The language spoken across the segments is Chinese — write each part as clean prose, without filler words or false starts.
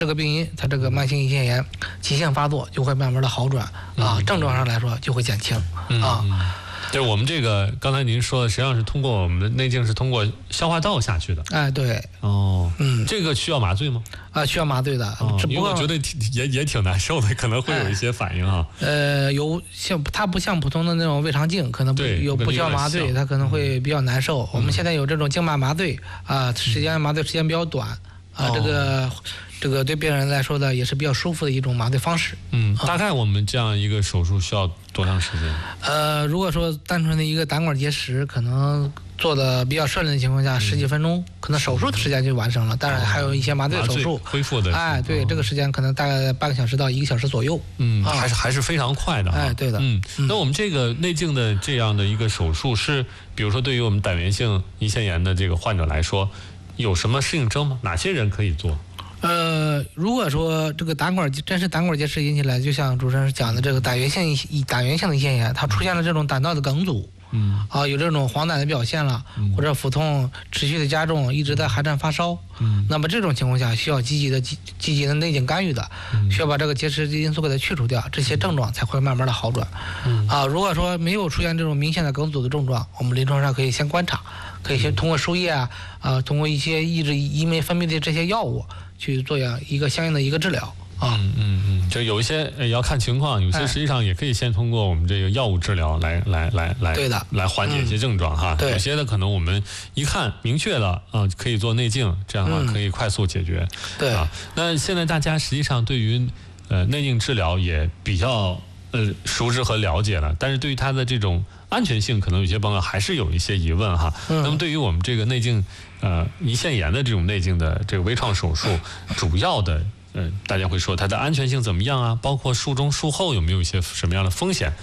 这个病因，它这个慢性胰腺炎急性发作就会慢慢的好转啊，症状上来说就会减轻啊。 就是我们这个刚才您说的，实际上是通过我们的内镜是通过消化道下去的。 哎，对。 哦，这个需要麻醉吗？ 啊，需要麻醉的。 因为我觉得也挺难受的，可能会有一些反应哈。 它不像普通的那种胃肠镜，可能不需要麻醉，它可能会比较难受。我们现在有这种静脉麻醉啊，麻醉时间比较短啊，这个对病人来说呢，也是比较舒服的一种麻醉方式。 大概我们这样一个手术需要多长时间？ 如果说单纯的一个胆管结石，可能做的比较顺利的情况下，10几分钟，可能手术的时间就完成了。当然还有一些麻醉手术恢复的。 哎，对，这个时间可能大概半个小时到1个小时左右。 还是非常快的。 哎，对的。 那我们这个内镜的这样的一个手术是，比如说对于我们胆源性胰腺炎的这个患者来说，有什么适应症吗？哪些人可以做？ 如果说这个真是胆管结石引起来，就像主持人讲的这个胆源性的胰腺炎，它出现了这种胆道的梗阻，有这种黄疸的表现了，或者腹痛持续的加重，一直在寒战发烧，那么这种情况下需要积极的内镜干预的，需要把这个结石因素给它去除掉，这些症状才会慢慢的好转。如果说没有出现这种明显的梗阻的症状，我们临床上可以先观察，可以先通过输液通过一些抑制胰酶分泌的这些药物去做一个相应的一个治疗。 就有一些也要看情况，有些实际上也可以先通过我们这个药物治疗来缓解一些症状哈。有些的可能我们一看明确了可以做内镜，这样的话可以快速解决。 对啊， 那现在大家实际上对于内镜治疗也比较熟知和了解了，但是对于它的这种安全性，可能有些朋友还是有一些疑问哈。那么对于我们这个内镜胰腺炎的这种内镜的这个微创手术，主要的大家会说它的安全性怎么样啊？包括术中术后有没有一些什么样的风险？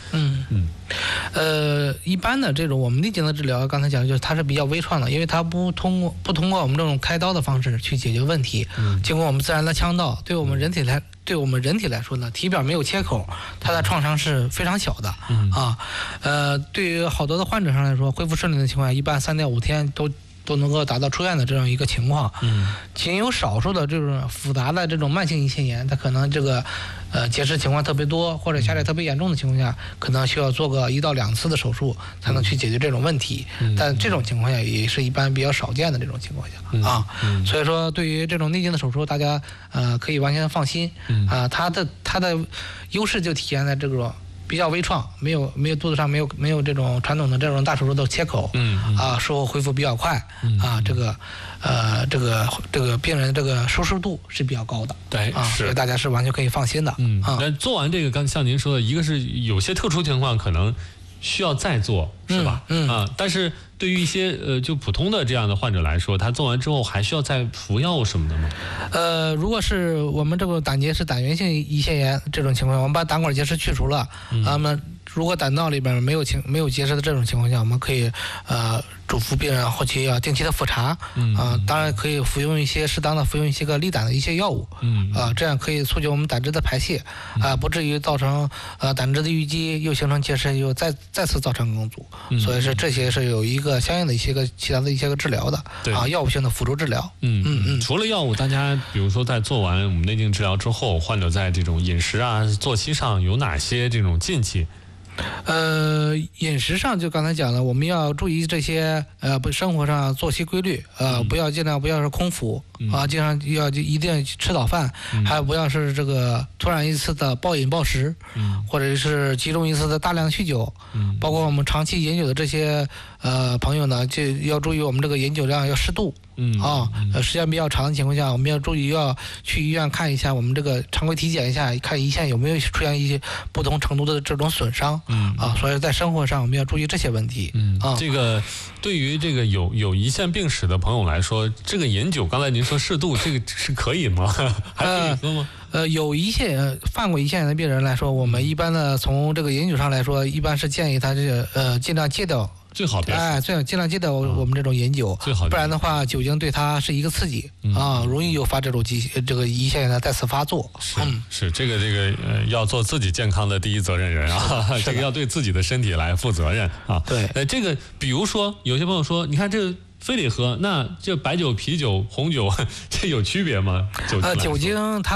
一般的这种我们内镜的治疗，刚才讲的就是它是比较微创的，因为它不通过我们这种开刀的方式去解决问题，经过我们自然的腔道，对我们人体来说呢，体表没有切口，它的创伤是非常小的对于好多的患者上来说，恢复顺利的情况下，一般3到5天都能够达到出院的这样一个情况。仅有少数的这种复杂的这种慢性胰腺炎，它可能这个结石情况特别多，或者下列特别严重的情况下，可能需要做个1到2次的手术才能去解决这种问题。但这种情况下也是一般比较少见的这种情况下所以说对于这种内镜的手术，大家可以完全放心它的优势就体现在这种比较微创，没有肚子上没有这种传统的这种大手术的切口，术后恢复比较快这个病人这个舒适度是比较高的， 对所以大家是完全可以放心的。 那做完这个，刚像您说的，一个是有些特殊情况可能需要再做，是吧？但是对于一些就普通的这样的患者来说，他做完之后还需要再服药什么的吗？ 如果是我们这个胆结石、胆源性胰腺炎这种情况下，我们把胆管结石去除了，那么如果胆道里边没有结石的这种情况下，我们可以嘱咐病人后期要定期的复查，当然可以适当的服用一些个利胆的一些药物，这样可以促进我们胆汁的排泄，不至于造成胆汁的淤积，又形成结石，又再次造成梗阻。所以这些是有一个相应的其他的一些个治疗的，药物性的辅助治疗。 除了药物，大家比如说在做完我们内镜治疗之后，患者在这种饮食作息上有哪些这种禁忌？ 饮食上就刚才讲了，我们要注意这些生活上作息规律，尽量不要是空腹经常一定要吃早饭，还有不要是这个突然一次的暴饮暴食，或者是集中一次的大量酗酒，包括我们长期饮酒的这些朋友呢，就要注意我们这个饮酒量要适度。时间比较长的情况下，我们要注意要去医院看一下，我们这个常规体检一下，看胰腺有没有出现一些不同程度的这种损伤。所以在生活上我们要注意这些问题。 这个对于这个有胰腺病史的朋友来说，这个饮酒刚才您说适度，这个是可以吗？还可以喝吗？ 有犯过胰腺炎的病人来说，我们一般的从这个饮酒上来说，一般是建议他尽量戒掉。 最好别尽量戒掉我们这种饮酒，不然的话酒精对它是一个刺激容易诱发这个胰腺炎的再次发作。 是这个要做自己健康的第一责任人这个要对自己的身体来负责任对， 这个比如说有些朋友说，你看这个非得喝，那这白酒、啤酒、红酒这有区别吗？ 酒精它